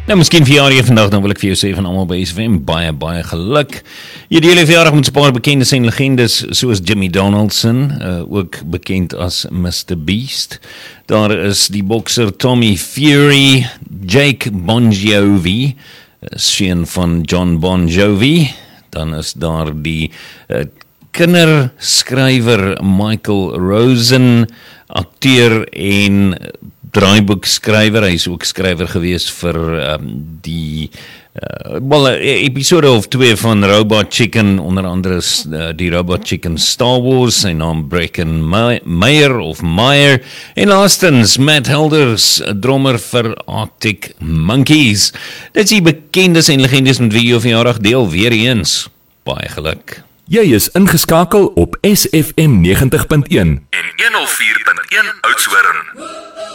Nou, miskien verjaar jy vandag, dan wil ek vir jou sê van almal by SFM, baie geluk. Jy deel die verjaardag met 'n paar bekendes en legendes, soos Jimmy Donaldson, ook bekend as Mr. Beast. Daar is die bokser Tommy Fury, Jake Bon Jovi, seun van John Bon Jovi. Dan is daar die kinderskrywer Michael Rosen, akteur en draaiboekskrywer. Hy is ook skrywer gewees vir die episode of 2 van Robot Chicken, onder andere die Robot Chicken Star Wars, sy naam Breckin Meyer, en laastens Matt Helders, drummer vir Arctic Monkeys. Dit is die bekendes en legendes met wie jy verjaardag deel, weer eens, baie geluk. Jy is ingeskakel op SFM 90.1 en 104.1 Oudtshoorn.